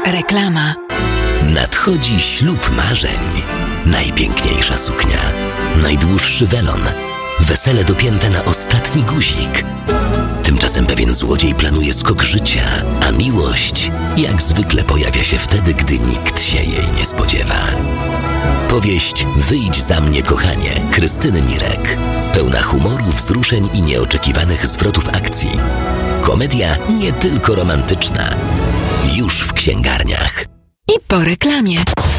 Reklama. Nadchodzi ślub marzeń. Najpiękniejsza suknia, najdłuższy welon, wesele dopięte na ostatni guzik. Tymczasem pewien złodziej planuje skok życia, a miłość jak zwykle pojawia się wtedy, gdy nikt się jej nie spodziewa. Powieść Wyjdź za mnie, kochanie, Krystyny Mirek. Pełna humoru, wzruszeń i nieoczekiwanych zwrotów akcji. Komedia nie tylko romantyczna. Już w księgarniach. I po reklamie.